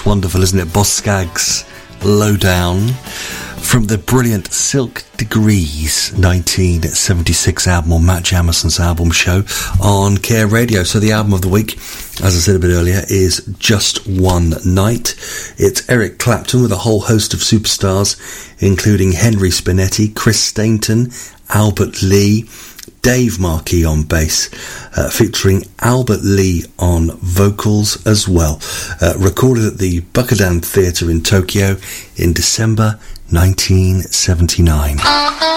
wonderful, isn't it? Boz Scaggs, Lowdown, from the brilliant Silk Degrees 1976 album, or Matt Jamison's album Show on Care Radio. So the album of the week, as I said a bit earlier, is Just One Night. It's Eric Clapton with a whole host of superstars, including Henry Spinetti, Chris Stainton, Albert Lee, Dave Marquis on bass, featuring Albert Lee on vocals as well. Recorded at the Bukodan Theatre in Tokyo in December 1979.